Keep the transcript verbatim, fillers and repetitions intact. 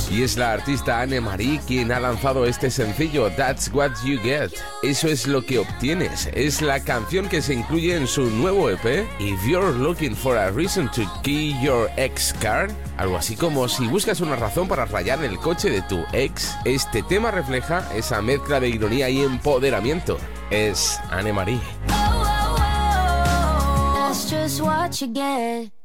Y es la artista Anne-Marie quien ha lanzado este sencillo, That's What You Get. Eso es lo que obtienes. Es la canción que se incluye en su nuevo E P, If You're Looking for a Reason to Key Your Ex Car. Algo así como si buscas una razón para rayar el coche de tu ex. Este tema refleja esa mezcla de ironía y empoderamiento. Es Anne-Marie. Oh, oh, oh, that's just what you get.